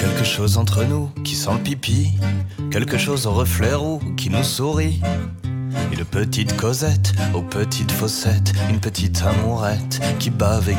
quelque chose entre nous qui sent le pipi, quelque chose au reflet roux qui nous sourit. Une petite Cosette aux petites fossettes, une petite amourette qui bave et